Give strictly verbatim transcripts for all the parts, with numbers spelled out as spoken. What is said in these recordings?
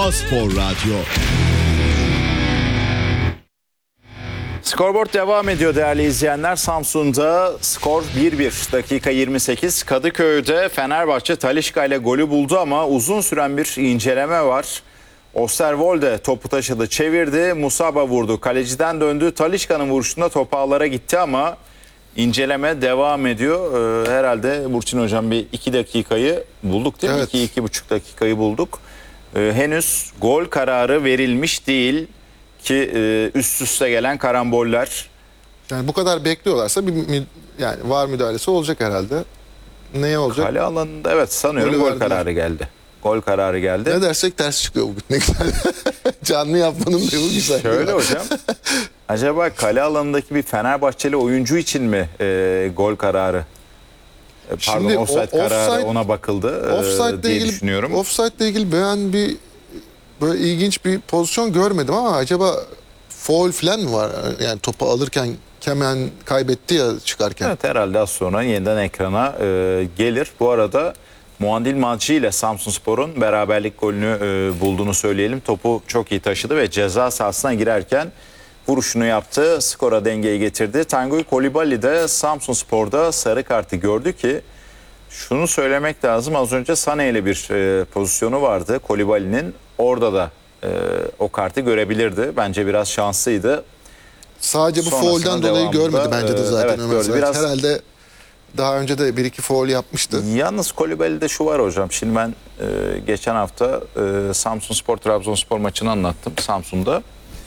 A-Spor Radyo. Skorboard devam ediyor değerli izleyenler. Samsun'da skor bir bir. Dakika yirmi sekiz. Kadıköy'de Fenerbahçe Talisca ile golü buldu ama uzun süren bir inceleme var. Osterwolde topu taşıdı, çevirdi. Musaba vurdu. Kaleciden döndü. Talisca'nın vuruşunda top ağlara gitti ama inceleme devam ediyor. Ee, herhalde Burçin Hocam bir iki dakikayı bulduk değil mi? Evet. İki, iki buçuk dakikayı bulduk. Ee, henüz gol kararı verilmiş değil. Ki e, üst üste gelen karamboller. Yani bu kadar bekliyorlarsa bir mü- yani var müdahalesi olacak herhalde. Neye olacak? Kale alanında evet sanıyorum Golü gol verdiler. kararı geldi. Gol kararı geldi. Ne dersek ters çıkıyor bugün. Ne güzel. Canlı yapmanın da bu güzel. Şöyle hocam. Acaba kale alanındaki bir Fenerbahçeli oyuncu için mi e, gol kararı? E, pardon Şimdi offside o- kararı offside- ona bakıldı e, Offside'le diye ilgili, düşünüyorum. offside'le ilgili ben bir böyle ilginç bir pozisyon görmedim ama acaba foul falan mı var? Yani topu alırken hemen kaybetti ya çıkarken. Evet herhalde az sonra yeniden ekrana e, gelir. Bu arada Muandil Madji ile Samsunspor'un beraberlik golünü e, bulduğunu söyleyelim. Topu çok iyi taşıdı ve ceza sahasına girerken vuruşunu yaptı. Skora dengeyi getirdi. Tanguy Coulibaly de Samsunspor'da sarı kartı gördü ki şunu söylemek lazım. Az önce Sané ile bir e, pozisyonu vardı Coulibaly'nin. Orada da e, o kartı görebilirdi. Bence biraz şanslıydı. Sadece bu Sonrasında foul'dan dolayı devamında, görmedi bence de e, zaten evet, Ömer gördü. Savaş. Biraz- Herhalde daha önce de bir iki foul yapmıştı. Yalnız Coulibaly'de şu var hocam. Şimdi ben e, geçen hafta e, Samsunspor Trabzonspor maçını anlattım Samsun'da.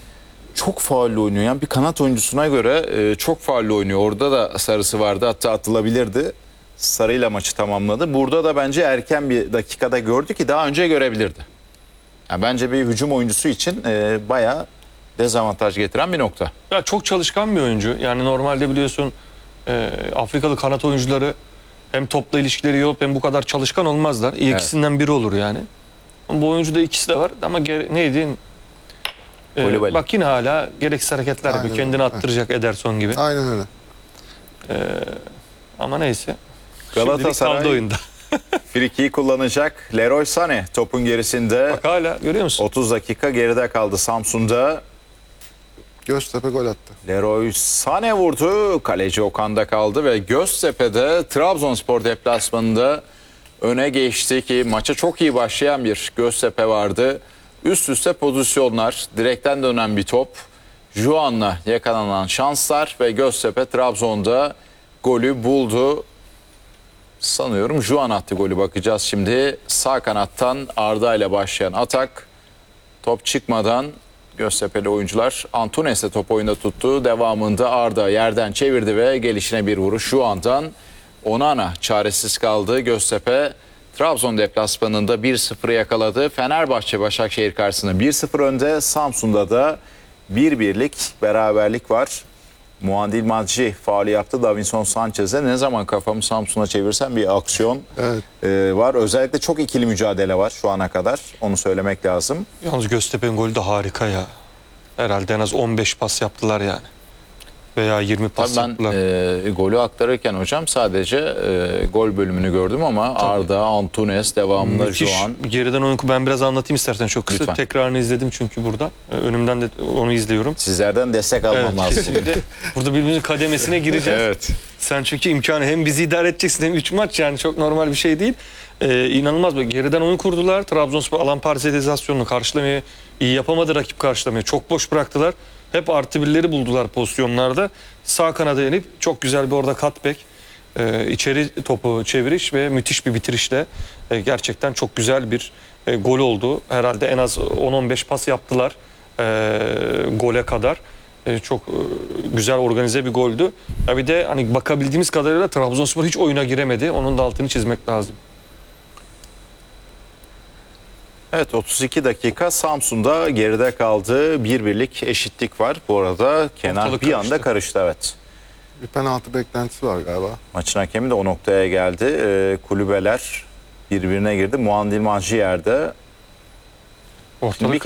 Çok faulle oynuyor. Yani bir kanat oyuncusuna göre e, çok faulle oynuyor. Orada da sarısı vardı. Hatta atılabilirdi. Sarıyla maçı tamamladı. Burada da bence erken bir dakikada gördü ki daha önce görebilirdi. Yani bence bir hücum oyuncusu için e, bayağı dezavantaj getiren bir nokta. Ya çok çalışkan bir oyuncu. Yani normalde biliyorsun e, Afrikalı kanat oyuncuları hem topla ilişkileri iyi olup hem bu kadar çalışkan olmazlar. İyi Evet. ikisinden biri olur yani. Ama bu oyuncuda ikisi de var ama gere- neydi? E, Coulibaly. bak yine hala gereksiz hareketler yapıyor. Aynen. Kendini attıracak Ederson gibi. Aynen öyle. Ama neyse. Galatasaray- Şimdilik kaldı oyunda. Frikiyi kullanacak. Leroy Sané topun gerisinde. Bak hala görüyor musun? otuz dakika geride kaldı Samsun'da. Göztepe gol attı. Leroy Sané vurdu. Kaleci Okan'da kaldı ve Göztepe'de Trabzonspor deplasmanında öne geçti ki maça çok iyi başlayan bir Göztepe vardı. Üst üste pozisyonlar, direkten dönen bir top, Juan'la yakalanan şanslar ve Göztepe Trabzon'da golü buldu. Sanıyorum Juan attı golü, bakacağız şimdi. Sağ kanattan Arda ile başlayan atak. Top çıkmadan Göztepe'li oyuncular Antunes'le top oyunda tuttu. Devamında Arda yerden çevirdi ve gelişine bir vuruş. Juan'dan Onana çaresiz kaldı. Göztepe Trabzon deplasmanında bir sıfır yakaladı. Fenerbahçe Başakşehir karşısında bir sıfır önde. Samsun'da da bir birlik beraberlik var. Muandil Madji faali yaptı Davinson Sanchez'e. Ne zaman kafamı Samsun'a çevirsem bir aksiyon Evet. e, var. Özellikle çok ikili mücadele var şu ana kadar. Onu söylemek lazım. Yalnız Göztepe'nin golü de harika ya. Herhalde en az on beş pas yaptılar yani. Veya yirmi pas Tabii ben yaptılar. e, golü aktarırken hocam sadece e, gol bölümünü gördüm ama Arda, Antunes devamında Müthiş. şu an. Geriden oyun ben biraz anlatayım istersen çok kısa. Lütfen. Tekrarını izledim çünkü burada. Ee, Önümden de onu izliyorum. Sizlerden destek almam Evet, lazım. kesinlikle. Burada birbirimizin kademesine gireceğiz. Evet. Sen çünkü imkanı hem bizi idare edeceksin hem üç maç yani çok normal bir şey değil. Ee, inanılmaz böyle geriden oyun kurdular. Trabzonspor alan parselizasyonunu karşılamayı iyi yapamadı, rakip karşılamayı. Çok boş bıraktılar. Hep artı birleri buldular pozisyonlarda. Sağ kanada inip çok güzel bir orada cutback. Ee, içeri topu çeviriş ve müthiş bir bitirişle e, gerçekten çok güzel bir e, gol oldu. Herhalde en az on on beş pas yaptılar e, gole kadar. E, çok e, güzel organize bir goldü. Ya bir de hani bakabildiğimiz kadarıyla Trabzonspor hiç oyuna giremedi. Onun da altını çizmek lazım. Evet, otuz iki dakika Samsun'da geride kaldı. Bir birlik eşitlik var. Bu arada kenar Ortalık bir anda karıştı. karıştı, evet. Bir penaltı beklentisi var galiba. Maçın hakemi de o noktaya geldi. Ee, kulübeler birbirine girdi. Muandil Madji yerde. Ortalık Bir